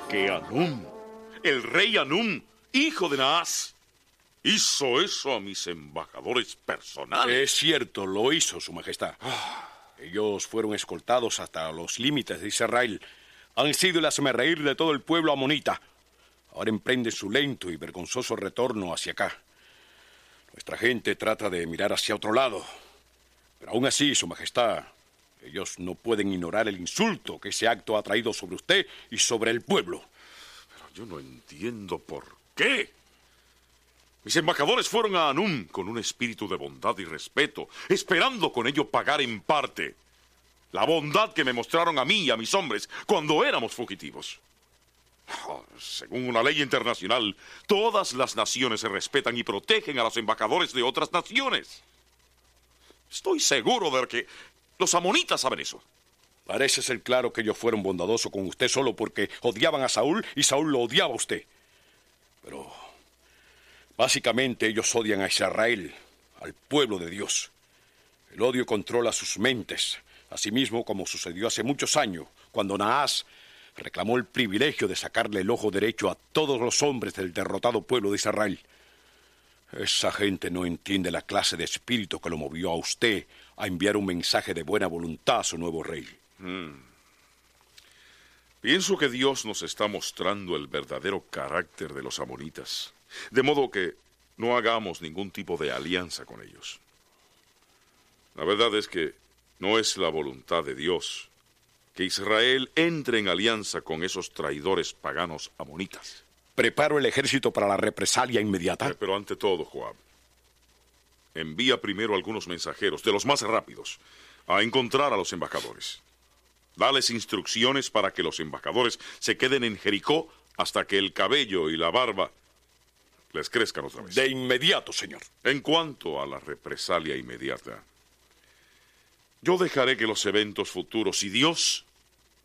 que Anún, el rey Anún, hijo de Naas, hizo eso a mis embajadores personales. Es cierto, lo hizo, Su Majestad. Ellos fueron escoltados hasta los límites de Israel. Han sido el hazmerreír de todo el pueblo amonita. Ahora emprenden su lento y vergonzoso retorno hacia acá. Nuestra gente trata de mirar hacia otro lado. Pero aún así, Su Majestad, ellos no pueden ignorar el insulto que ese acto ha traído sobre usted y sobre el pueblo. Pero yo no entiendo por qué. Mis embajadores fueron a Anún con un espíritu de bondad y respeto, esperando con ello pagar en parte la bondad que me mostraron a mí y a mis hombres cuando éramos fugitivos. Según una ley internacional, todas las naciones se respetan y protegen a los embajadores de otras naciones. Estoy seguro de que los amonitas saben eso. Parece ser claro que ellos fueron bondadosos con usted solo porque odiaban a Saúl y Saúl lo odiaba a usted. Pero básicamente ellos odian a Israel, al pueblo de Dios. El odio controla sus mentes, asimismo como sucedió hace muchos años, cuando Naas reclamó el privilegio de sacarle el ojo derecho a todos los hombres del derrotado pueblo de Israel. Esa gente no entiende la clase de espíritu que lo movió a usted a enviar un mensaje de buena voluntad a su nuevo rey. Pienso que Dios nos está mostrando el verdadero carácter de los amonitas, de modo que no hagamos ningún tipo de alianza con ellos. La verdad es que no es la voluntad de Dios que Israel entre en alianza con esos traidores paganos amonitas. Preparo el ejército para la represalia inmediata. Pero ante todo, Joab, envía primero algunos mensajeros, de los más rápidos, a encontrar a los embajadores. Dales instrucciones para que los embajadores se queden en Jericó hasta que el cabello y la barba les crezcan otra vez. De inmediato, señor. En cuanto a la represalia inmediata, yo dejaré que los eventos futuros y Dios